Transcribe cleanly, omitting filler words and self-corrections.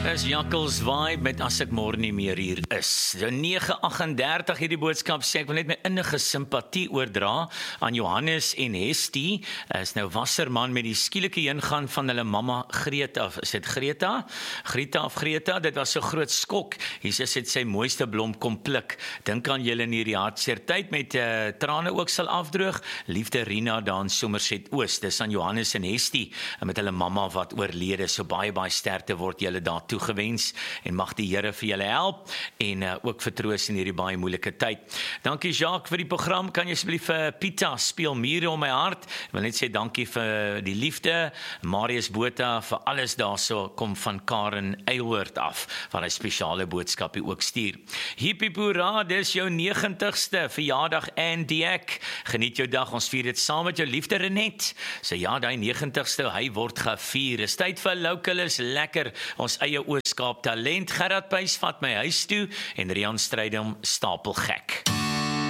Is Jakkels Vibe met As ek môre nie meer hier is. 9:38 hierdie boodskap sê ek wil net my innige simpatie oordra aan Johannes en Hestie. Is nou wasserman met die skielike heengaan van hulle mamma Greta. Is dit Greta? Greta, dit was so groot skok. Jesus het sy mooiste blom kom pluk. Dink aan julle in hierdie hartseer tyd met trane ook sal afdroog. Liefde Rina daar in Somerset Oos. Dis aan Johannes en Hestie met hulle mamma wat oorlede. So baie sterkte word julle daar toegewens en mag die Here vir julle help en ook vertroos in hierdie baie moeilike tyd. Dankie Jacques vir die program. Kan jy asseblief Pita speel Mure om my hart? Ek wil net sê dankie vir die liefde. Marius Botha vir alles daarso kom van Karen Eilhoort af waar hy spesiale boodskappe ook stuur. Hippie hoera, dis jou 90ste verjaardag Andy Ek. Geniet jou dag, ons vier dit saam met jou liefde Renet. So ja, die 90ste, hy word gevier. Is tyd vir local is lekker. Ons eie Ooskaap talent. Gerard Pys vat my huis toe en Rian Strydom stapel gek.